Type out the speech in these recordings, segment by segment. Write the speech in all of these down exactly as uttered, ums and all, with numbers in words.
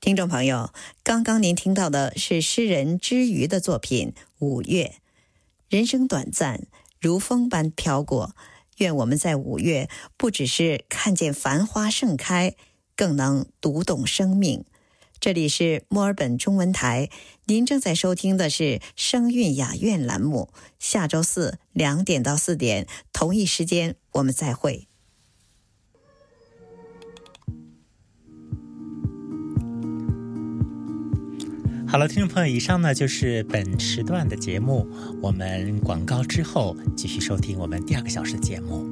听众朋友，刚刚您听到的是诗人之余的作品《五月》。人生短暂，如风般飘过，愿我们在五月不只是看见繁花盛开，更能读懂生命。这里是墨尔本中文台，您正在收听的是声韵雅苑栏目。下周四两点到四点，同一时间我们再会。 好了，听众朋友，以上呢就是本时段的节目。我们广告之后继续收听我们第二个小时的节目。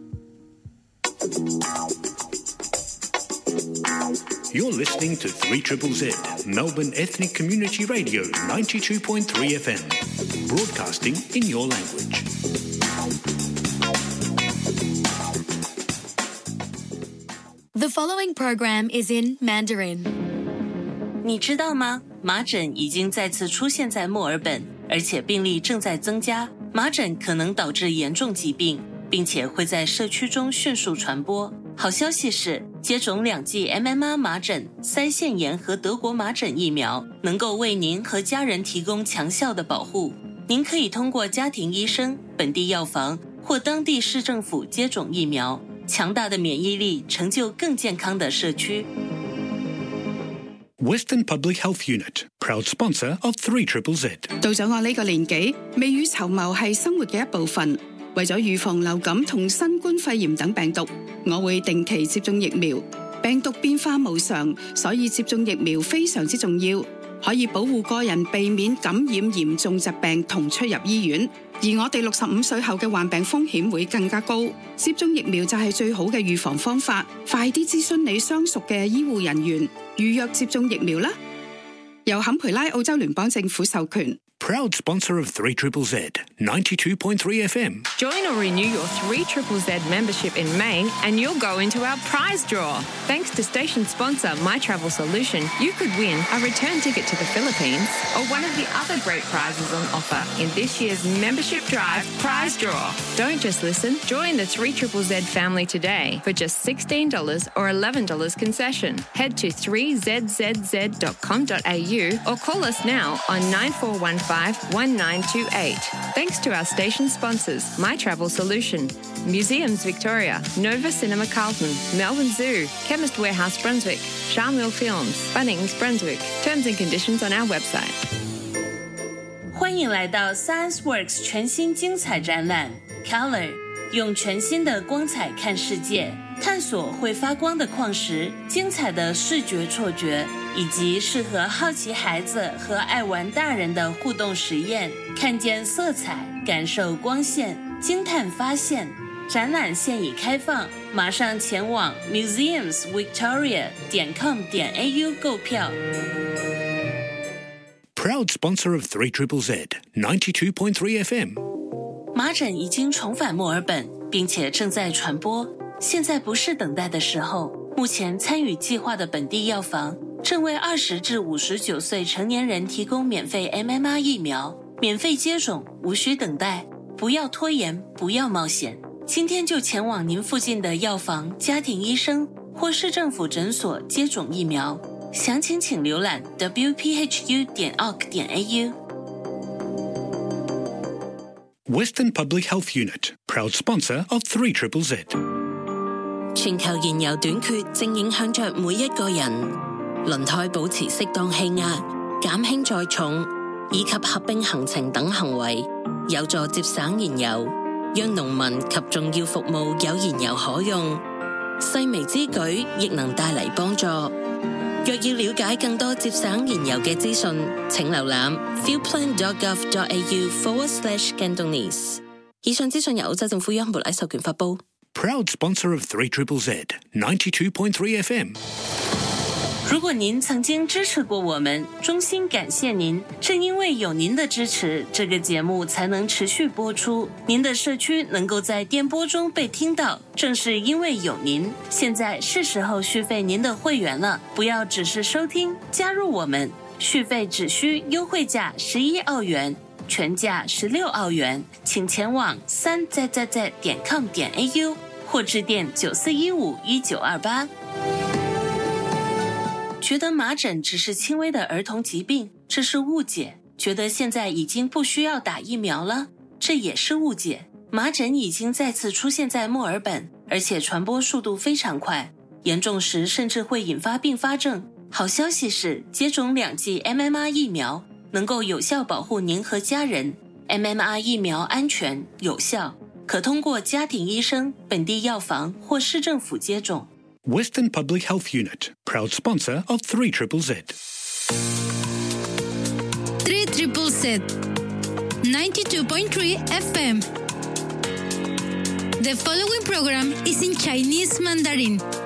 You're listening to three Z Z Z, Melbourne Ethnic Community Radio ninety-two point three F M, broadcasting in your language. The following program is in Mandarin. 你知道吗？麻疹已经再次出现在墨尔本，而且病例正在增加。麻疹可能导致严重疾病，并且会在社区中迅速传播。好消息是，接种两剂 M M R 麻疹、腮腺炎和德国麻疹疫苗，能够为您和家人提供强效的保护。您可以通过家庭医生、本地药房或当地市政府接种疫苗。强大的免疫力成就更健康的社區。 Western Public Health Unit, proud sponsor of three Z Z Z. 到咗我呢個年紀，未雨綢繆係生活嘅一部分。為咗預防流感同新冠肺炎等病毒，我會定期接種疫苗。病毒變化無常，所以接種疫苗非常之重要，可以保護個人避免感染嚴重疾病同出入醫院。而我哋六十五歲後嘅患病風險會更加高，接種疫苗就係最好嘅預防方法。快啲諮詢你相熟嘅醫護人員，預約接種疫苗啦！由坎培拉澳洲聯邦政府授權。 Proud sponsor of three Z Z Z, ninety-two point three F M. Join or renew your three Z Z Z membership in May and you'll go into our prize draw. Thanks to station sponsor My Travel Solution, you could win a return ticket to the Philippines or one of the other great prizes on offer in this year's Membership Drive prize draw. Don't just listen, join the three Z Z Z family today for just sixteen dollars or eleven dollars concession. Head to three z z z dot com dot a u or call us now on nine four one five one nine two eight. Thanks to our station sponsors, My Travel Solution, Museums Victoria, Nova Cinema Carlton, Melbourne Zoo, Chemist Warehouse Brunswick, Charmel Films, Bunnings Brunswick. Terms and conditions on our website. 欢迎来到 ScienceWorks 全新精彩展览 Color， 用全新的光彩看世界，探索会发光的矿石，精彩的视觉错觉，以及适合好奇孩子和爱玩大人的互动实验，看见色彩，感受光线，惊叹发现。展览现已开放，马上前往 museums victoria dot com dot a u 购票。 Proud sponsor of three Z Z Z, ninety-two point three F M. 麻疹已经重返墨尔本，并且正在传播。现在不是等待的时候。目前参与计划的本地药房正为二十至五十九岁成年人提供免费 M M R 疫苗，免费接种，无需等待。不要拖延，不要冒险，今天就前往您附近的药房、家庭医生或市政府诊所接种疫苗。详情请浏览 w p h u dot org dot a u。 Western Public Health Unit, proud sponsor of three Z Z Z. 全球燃油短缺正影響着每一個人，輪胎保持適當氣壓、減輕載重以及合併行程等行為，有助節省燃油，讓農民及重要服務有燃油可用。細微之舉亦能帶嚟幫助。若要了解更多節省燃油嘅資訊，請瀏覽 fuelplan dot gov dot a u forward slash Cantonese。 以上資訊由澳洲政府央媒授權發布。 Proud sponsor of three Z Z Z, ninety-two point three F M. 如果您曾经支持过我们，衷心感谢您。正因为有您的支持，这个节目才能持续播出，您的社区能够在电波中被听到。正是因为有您，现在是时候续费您的会员了。不要只是收听，加入我们，续费只需优惠价十一澳元，全价十六澳元，请前往三 z z z 点 com 点 a u 或致电九四一五一九二八。 觉得麻疹只是轻微的儿童疾病，这是误解。觉得现在已经不需要打疫苗了，这也是误解。麻疹已经再次出现在墨尔本，而且传播速度非常快，严重时甚至会引发并发症。好消息是，接种两剂 M M R 疫苗能够有效保护您和家人。M M R 疫苗安全有效，可通过家庭医生、本地药房或市政府接种。 Western Public Health Unit, proud sponsor of three triple Z. three triple Z, ninety-two point three F M. The following program is in Chinese Mandarin.